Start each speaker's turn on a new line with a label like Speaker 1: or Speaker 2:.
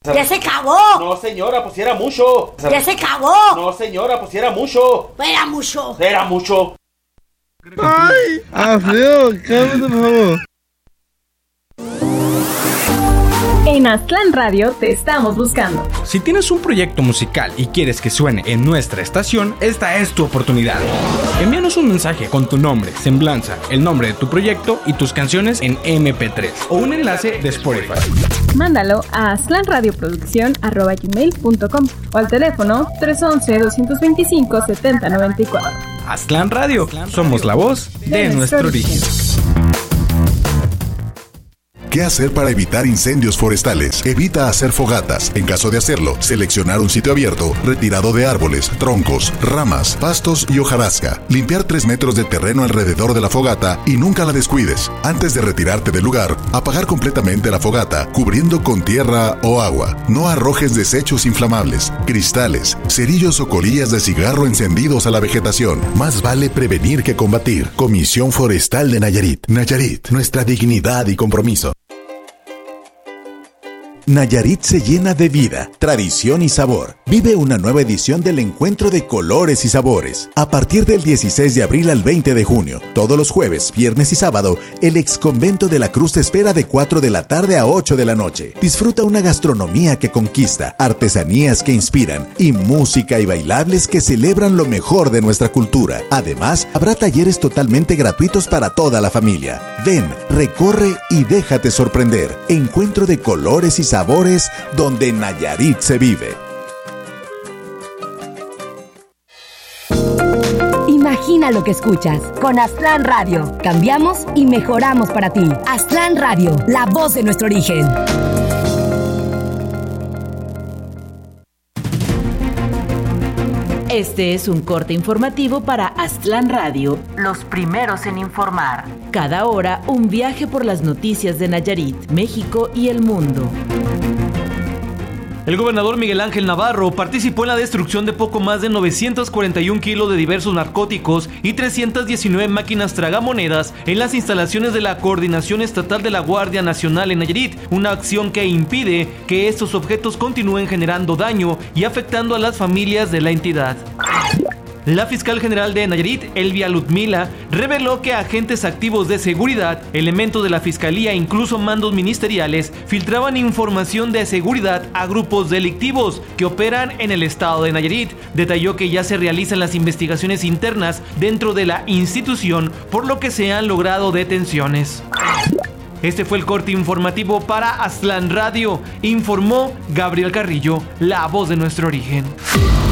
Speaker 1: ¡Ya se acabó!
Speaker 2: No, señora, pues era mucho.
Speaker 1: ¡Ya se acabó!
Speaker 2: No, señora, pues era mucho.
Speaker 1: Era mucho.
Speaker 2: Era mucho.
Speaker 3: ¡Ay! Alfredo, cálmate, por favor.
Speaker 4: En Aztlán Radio te estamos buscando.
Speaker 5: Si tienes un proyecto musical y quieres que suene en nuestra estación, esta es tu oportunidad. Envíanos un mensaje con tu nombre, semblanza, el nombre de tu proyecto y tus canciones en MP3 o un enlace de Spotify.
Speaker 4: Mándalo a aztlanradioproducción@gmail.com o al teléfono 311-225-7094.
Speaker 5: Aztlán Radio, somos la voz de nuestro origen.
Speaker 6: ¿Qué hacer para evitar incendios forestales? Evita hacer fogatas. En caso de hacerlo, seleccionar un sitio abierto, retirado de árboles, troncos, ramas, pastos y hojarasca. Limpiar 3 metros de terreno alrededor de la fogata y nunca la descuides. Antes de retirarte del lugar, apagar completamente la fogata, cubriendo con tierra o agua. No arrojes desechos inflamables, cristales, cerillos o colillas de cigarro encendidos a la vegetación. Más vale prevenir que combatir. Comisión Forestal de Nayarit. Nayarit, nuestra dignidad y compromiso. Nayarit se llena de vida, tradición y sabor. Vive una nueva edición del Encuentro de Colores y Sabores. A partir del 16 de abril al 20 de junio, todos los jueves, viernes y sábado, el exconvento de la Cruz te espera de 4 de la tarde a 8 de la noche. Disfruta una gastronomía que conquista, artesanías que inspiran y música y bailables que celebran lo mejor de nuestra cultura. Además, habrá talleres totalmente gratuitos para toda la familia. Ven, recorre y déjate sorprender. Encuentro de Colores y Sabores donde Nayarit se vive.
Speaker 7: Imagina lo que escuchas. Con Aztlán Radio. Cambiamos y mejoramos para ti. Aztlán Radio, la voz de nuestro origen.
Speaker 8: Este es un corte informativo para Aztlán Radio, los primeros en informar. Cada hora, un viaje por las noticias de Nayarit, México y el mundo.
Speaker 9: El gobernador Miguel Ángel Navarro participó en la destrucción de poco más de 941 kilos de diversos narcóticos y 319 máquinas tragamonedas en las instalaciones de la Coordinación Estatal de la Guardia Nacional en Nayarit, una acción que impide que estos objetos continúen generando daño y afectando a las familias de la entidad. La fiscal general de Nayarit, Elvia Ludmila, reveló que agentes activos de seguridad, elementos de la fiscalía e incluso mandos ministeriales filtraban información de seguridad a grupos delictivos que operan en el estado de Nayarit. Detalló que ya se realizan las investigaciones internas dentro de la institución, por lo que se han logrado detenciones. Este fue el corte informativo para Aztlán Radio. Informó Gabriel Carrillo, la voz de nuestro origen.